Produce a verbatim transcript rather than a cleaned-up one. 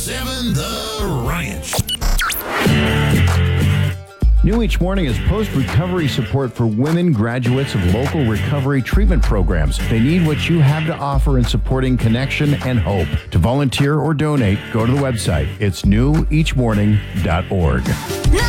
seven The Ranch. New each morning is post-recovery support for women graduates of local recovery treatment programs. They need what you have to offer in supporting connection and hope. To volunteer or donate, go to the website. It's new each morning dot org.